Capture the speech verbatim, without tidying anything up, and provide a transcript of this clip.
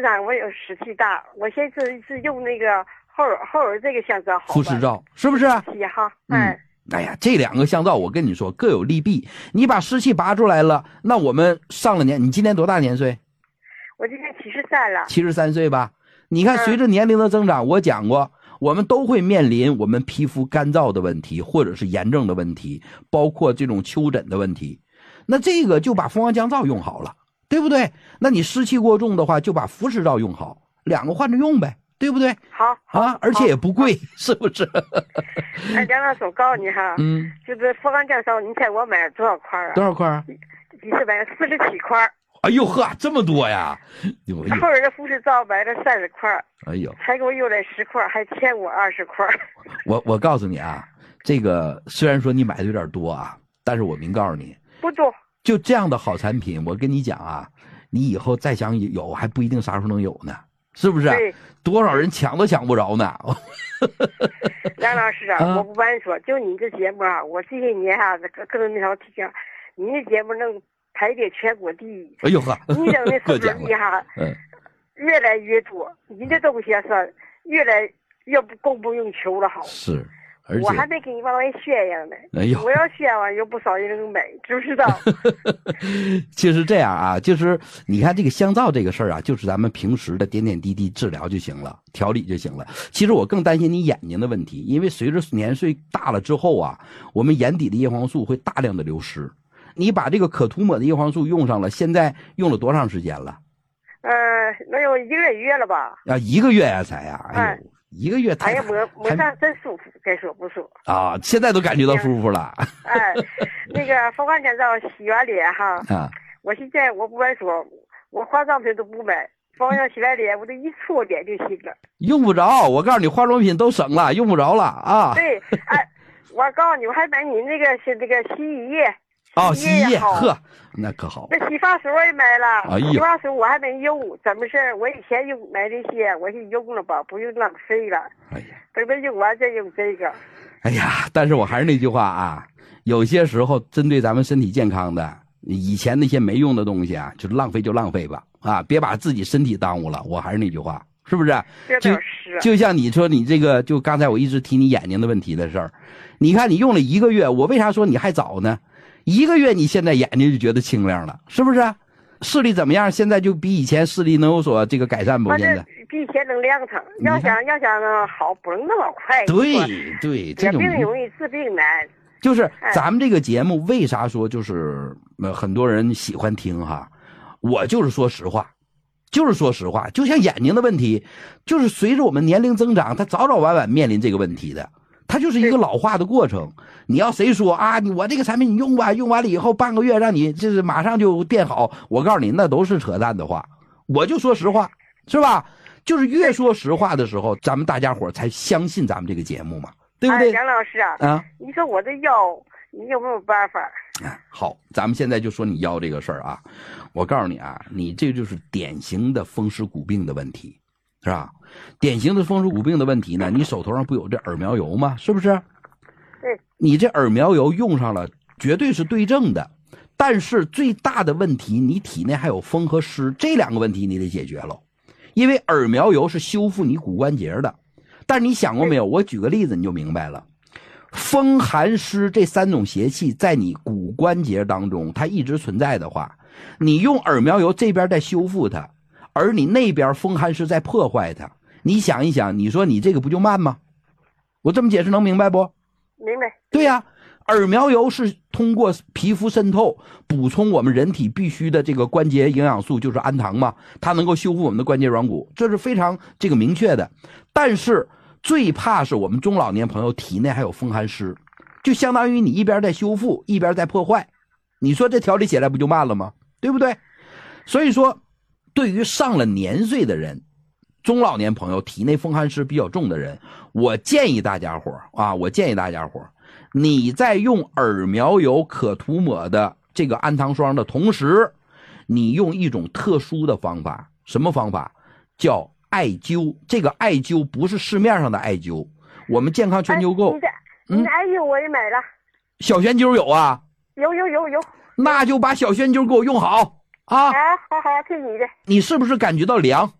增长，我有湿气大，我现在是是用那个后耳后耳这个香皂好。 肤湿皂是不是？ 是哈， 嗯。哎呀，这两个香皂我跟你说各有利弊。你把湿气拔出来了，那我们上了年，你今年多大年岁？ 我今年七十三了。 七十三岁吧？你看，随着年龄的增长，嗯、我讲过，我们都会面临我们皮肤干燥的问题，或者是炎症的问题，包括这种丘疹的问题。那这个就把蜂王降皂用好了，对不对？那你湿气过重的话，就把肤湿皂用好，两个换着用呗。对不对？ 好啊，而且也不贵，是不是？ 哎，梁老师，我告诉你哈， 嗯， 就是蜂王降皂，你猜我买了多少块啊？ 多少块啊？ 一次买了四十七块。 哎呦呵，这么多呀！ 后儿的肤湿皂买了三十块。 哎呦， 才给我邮来十块，还欠我二十块。 我我告诉你啊，这个虽然说你买的有点多啊，但是我明告诉你， 不多。就这样的好产品，我跟你讲啊，你以后再想有，还不一定啥时候能有呢。是不是？ 对， 多少人抢都抢不着呢。 梁老师啊，啊我不瞒你说，就你这节目啊，我这些年啊，各各种那条提醒，你这节目能排列全国第一。 哎呦呵， 你整的收视率哈，嗯，越来越多，你的东西是越来越不供不应求了，好。 是。 我还没给你往外宣扬呢， 哎呦， 我要宣扬有不少人能买，知不知道？ 就是这样啊，就是你看这个香皂这个事儿啊，就是咱们平时的点点滴滴治疗就行了，调理就行了。其实我更担心你眼睛的问题，因为随着年岁大了之后啊，我们眼底的叶黄素会大量的流失。你把这个可涂抹的叶黄素用上了，现在用了多长时间了？ 呃，能有一个月了吧？ 啊，一个月呀、啊、才呀、啊，哎呦。嗯一个月太， 哎呀，摸摸上真舒服，该说不说啊，现在都感觉到舒服了。 哎，那个蜂王降皂洗完脸哈，啊，我现在我不敢说，我化妆品都不买，蜂王洗完脸，我这一搓脸就行了。 用不着，我告诉你，化妆品都省了，用不着了啊。 对，哎，我告诉你，我还买你那个是那个洗衣液。 哦，洗衣液，呵，那可好。 那洗发水我也买了， 哎呦， 洗发水我还没用，怎么事我以前用买那些，我就用了吧，不用浪费了。哎呀，等到用完再用这个。 哎呀，但是我还是那句话啊，有些时候针对咱们身体健康的，以前那些没用的东西啊，就浪费就浪费吧，啊，别把自己身体耽误了。我还是那句话，是不是？ 就就像你说你这个，就刚才我一直提你眼睛的问题的事儿，你看你用了一个月，我为啥说你还早呢？一个月你现在眼睛就觉得清亮了，是不是？视力怎么样？现在就比以前视力能有所这个改善不？现在比以前能亮堂。要想要想好，不能那么快。 对对，这种病容易治病难。 就是咱们这个节目为啥说就是呃很多人喜欢听哈？我就是说实话，就是说实话，就像眼睛的问题，就是随着我们年龄增长，它早早晚晚面临这个问题的。它就是一个老化的过程。你要谁说啊，你我这个产品你用吧，用完了以后半个月让你就是马上就变好，我告诉你那都是扯淡的话。我就说实话，是吧？就是越说实话的时候，咱们大家伙才相信咱们这个节目嘛，对不对？ 哎，杨老师啊，啊，你说我这腰，你有没有办法？ 啊，好，咱们现在就说你腰这个事儿啊。我告诉你啊，你这就是典型的风湿骨病的问题。是吧？典型的风湿骨病的问题呢，你手头上不有这耳苗油吗？是不是？ 对。 你这耳苗油用上了，绝对是对症的。但是最大的问题，你体内还有风和湿，这两个问题你得解决了。因为耳苗油是修复你骨关节的，但是你想过没有？我举个例子你就明白了。风寒湿这三种邪气在你骨关节当中，它一直存在的话，你用耳苗油这边在修复它。而你那边风寒湿在破坏它，你想一想，你说你这个不就慢吗？我这么解释能明白不？ 明白。 对呀、啊，耳苗油是通过皮肤渗透补充我们人体必须的这个关节营养素，就是氨糖嘛，它能够修复我们的关节软骨，这是非常这个明确的。但是最怕是我们中老年朋友体内还有风寒湿，就相当于你一边在修复一边在破坏，你说这调理起来不就慢了吗？对不对？所以说对于上了年岁的人，中老年朋友体内风寒湿比较重的人，我建议大家伙啊，我建议大家伙，你在用耳苗油可涂抹的这个氨糖霜的同时，你用一种特殊的方法。什么方法？叫艾灸。这个艾灸不是市面上的艾灸，我们健康全球购。 你的你的艾灸我也买了。 小悬灸有啊？ 有有有有。 那就把小悬灸给我用好啊！ 好好好，听你的。 你是不是感觉到凉？